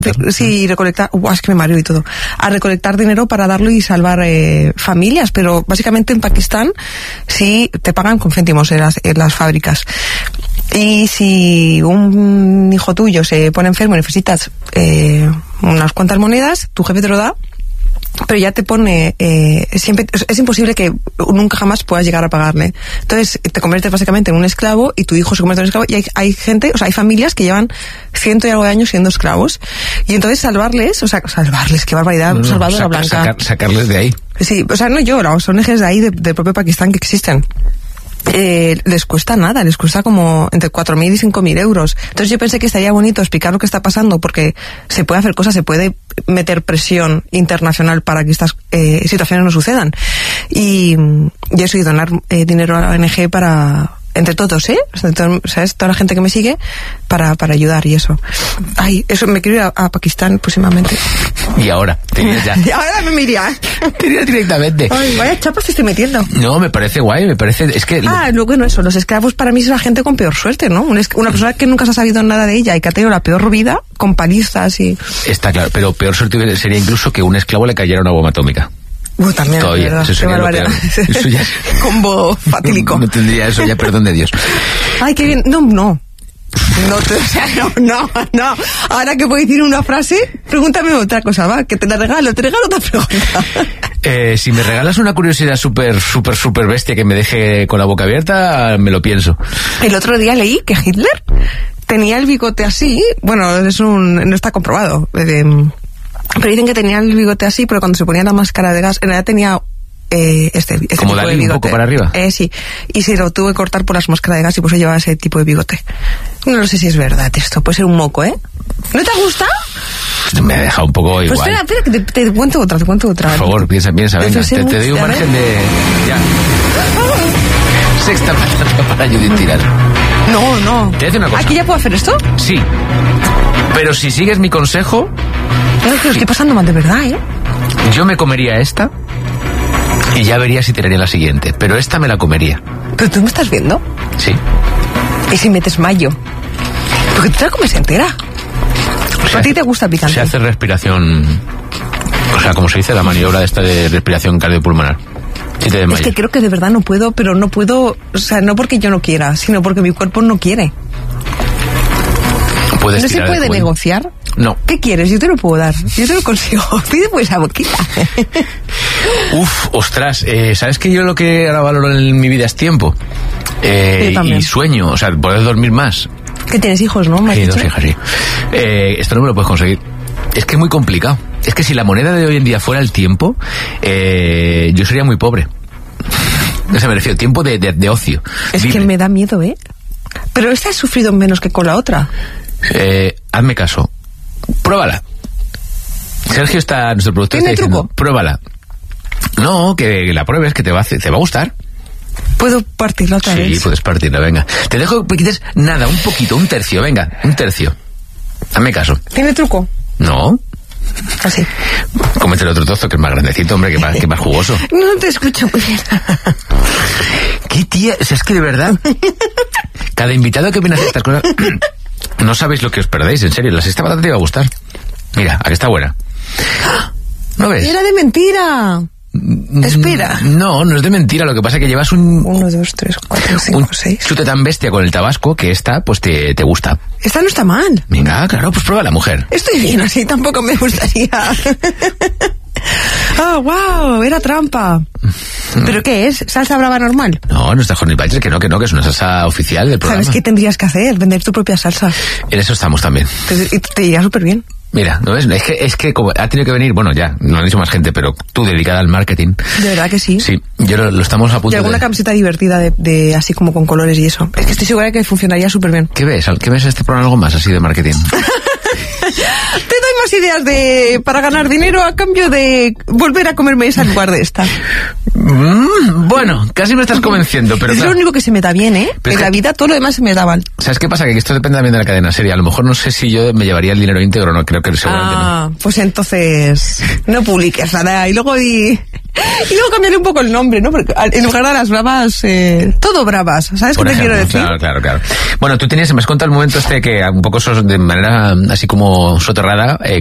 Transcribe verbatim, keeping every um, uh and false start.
Sí, recolectar, uh, es que me mareo y todo, a recolectar dinero para darlo y salvar eh, familias, pero básicamente en Pakistán sí te pagan con céntimos en las, en las fábricas. Y si un hijo tuyo se pone enfermo y necesitas eh, unas cuantas monedas, tu jefe te lo da, pero ya te pone, eh, siempre, es, es imposible que nunca jamás puedas llegar a pagarle. Entonces te conviertes básicamente en un esclavo y tu hijo se convierte en un esclavo y hay, hay gente, o sea, hay familias que llevan ciento y algo de años siendo esclavos y entonces salvarles, o sea, salvarles, qué barbaridad, no, no, Salvador saca, Blanca. Sacar, sacarles de ahí. Sí, o sea, no yo, las O N Ges de ahí, de, del propio Pakistán que existen. Eh, les cuesta nada, les cuesta como entre cuatro mil y cinco mil euros. Entonces yo pensé que estaría bonito explicar lo que está pasando porque se puede hacer cosas, se puede meter presión internacional para que estas eh, situaciones no sucedan. Y, y eso, y donar eh, dinero a la O N G para... entre todos, ¿eh? ¿Sabes? Toda la gente que me sigue para, para ayudar y eso. Ay, eso, me quiero ir a, a Pakistán próximamente. Y ahora, te irías ya. Y ahora me iría. Te irías directamente. Ay, vaya chapas te estoy metiendo. No, me parece guay, me parece... Es que... Ah, luego no eso, los esclavos para mí es la gente con peor suerte, ¿no? Una, una persona que nunca se ha sabido nada de ella y que ha tenido la peor vida con palizas y... Está claro, pero peor suerte sería incluso que un esclavo le cayera una bomba atómica. Uh, también, todavía, verdad, eso sería lo peor. Eso ya... Combo fatídico. No, no tendría eso ya, perdón de Dios. Ay, qué bien. No, no. No, te, o sea, no, no, no. Ahora que puedo decir una frase, pregúntame otra cosa, va, que te la regalo, te regalo otra pregunta. Eh, si me regalas una curiosidad súper, súper, súper bestia que me deje con la boca abierta, me lo pienso. El otro día leí que Hitler tenía el bigote así, bueno, es un, no está comprobado, eh, pero dicen que tenía el bigote así, pero cuando se ponía la máscara de gas, en realidad tenía eh, este, este como tipo Dalí, de bigote. un poco para arriba. Eh, sí, y se lo tuvo que cortar por las máscaras de gas y pues llevaba ese tipo de bigote. No sé si es verdad esto, puede ser un moco, ¿eh? ¿No te gusta? Me ha dejado un poco pues igual. Pues espera, espera, que te, te cuento otra, te cuento otra. Por favor, piensa, piensa, venga, te, te doy un margen de... Ya. Sexta patata para Judith Tirado. No, no. Te voy a decir una cosa. ¿Aquí ya puedo hacer esto? Sí. Pero si sigues mi consejo... No, que lo estoy pasando mal de verdad, ¿eh? Yo me comería esta y ya vería si tiraría la siguiente. Pero esta me la comería. ¿Pero tú me estás viendo? Sí. ¿Y si metes mayo? Porque tú te la comes entera. ¿A ti te gusta el picante? Se hace respiración... O sea, como se dice, la maniobra de esta de respiración cardiopulmonar. Si te es que creo que de verdad no puedo, pero no puedo... O sea, no porque yo no quiera, sino porque mi cuerpo no quiere. ¿Puedes ¿No se puede negociar? No. ¿Qué quieres? Yo te lo puedo dar. Yo te lo consigo. Pide pues esa boquita. Uf, ostras. Eh, ¿Sabes que yo lo que ahora valoro en mi vida es tiempo? Eh, y sueño, o sea, poder dormir más. ¿Que tienes hijos, no? Sí, dos hijas, sí. Eh, esto no me lo puedes conseguir. Es que es muy complicado. Es que si la moneda de hoy en día fuera el tiempo, eh, yo sería muy pobre. O sea, me refiero, tiempo de, de, de ocio. Es libre. Que me da miedo, ¿eh? Pero esta has sufrido menos que con la otra. Eh, hazme caso. Pruébala. Sergio está, nuestro productor está diciendo, truco? Pruébala. No, que la pruebes, que te va a, te va a gustar. ¿Puedo partirla otra sí, vez? Sí, puedes partirla, venga. Te dejo que quites nada, un poquito, un tercio, venga, un tercio. Hazme caso. ¿Tiene truco? No. Así. Cómete el otro trozo, que es más grandecito, hombre, que más, que más jugoso. No te escucho muy bien. ¿Qué tía? O sea, es que de verdad, cada invitado que viene a hacer estas cosas, no sabéis lo que os perdéis, en serio. La sexta patata te va a gustar. Mira, aquí está buena. ¿No ves? Era de mentira. Espera. No, no es de mentira. Lo que pasa es que llevas un... Uno, dos, tres, cuatro, cinco, un seis. chute tan bestia con el tabasco que esta, pues te, te gusta. Esta no está mal. Venga, claro, pues prueba la mujer. Estoy bien así, tampoco me gustaría. Ah, oh, wow, era trampa. ¿Pero qué es? ¿Salsa brava normal? No, no está Honey Badger, que no, que no, que es una salsa oficial del programa. ¿Sabes qué tendrías que hacer? Vender tu propia salsa. En eso estamos también. Te, te iría súper bien. Mira, ¿no ves? Es que, es que como ha tenido que venir, bueno, ya, no han dicho más gente, pero tú dedicada al marketing. De verdad que sí. Sí, yo lo, lo estamos a punto de... Y alguna de... camiseta divertida de, de así como con colores y eso. Es que estoy segura de que funcionaría súper bien. ¿Qué ves? ¿Qué ves este programa algo más así de marketing? Te doy más ideas de para ganar dinero a cambio de volver a comerme esa en lugar de esta. Mm, bueno, casi me estás convenciendo, pero es claro, lo único que se me da bien, ¿eh? En la vida todo lo demás se me da mal. ¿Sabes qué pasa? Que esto depende también de la cadena serie. A lo mejor no sé si yo me llevaría el dinero íntegro, no creo que seguramente ah, no. Pues entonces no publiques nada y luego y Y luego cambiaré un poco el nombre, ¿no? Porque en lugar de las bravas, eh, todo bravas. ¿Sabes Por qué ejemplo, te quiero decir? Claro, claro, claro. Bueno, tú tenías, me has contado el momento este que un poco sos de manera así como soterrada, eh,